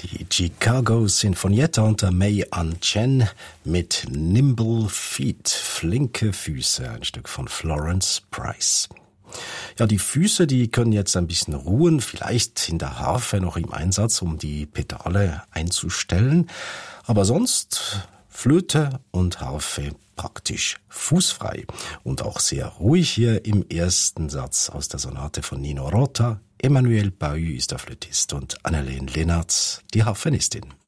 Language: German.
Die Chicago Sinfonietta unter May An Chen mit Nimble Feet, flinke Füße, ein Stück von Florence Price. Ja, die Füße, die können jetzt ein bisschen ruhen, vielleicht in der Harfe noch im Einsatz, um die Pedale einzustellen. Aber sonst Flöte und Harfe praktisch fußfrei und auch sehr ruhig hier im ersten Satz aus der Sonate von Nino Rota. Emmanuel Bahu ist der Flötist und Annelene Lennartz die Harfenistin.